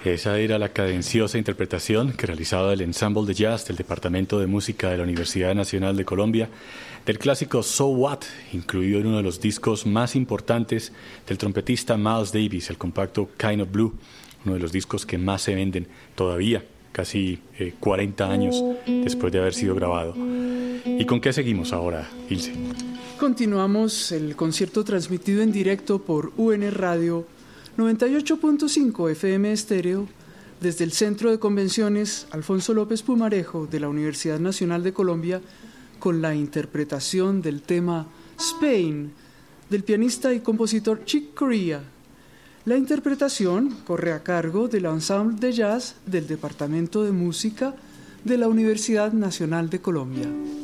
Esa era la cadenciosa interpretación que realizaba el Ensemble de Jazz del Departamento de Música de la Universidad Nacional de Colombia del clásico So What, incluido en uno de los discos más importantes del trompetista Miles Davis, el compacto Kind of Blue, uno de los discos que más se venden todavía, casi 40 años después de haber sido grabado. ¿Y con qué seguimos ahora, Ilse? Continuamos el concierto transmitido en directo por UN Radio 98.5 FM estéreo desde el Centro de Convenciones Alfonso López Pumarejo de la Universidad Nacional de Colombia, con la interpretación del tema Spain del pianista y compositor Chick Corea. La interpretación corre a cargo del Ensemble de Jazz del Departamento de Música de la Universidad Nacional de Colombia.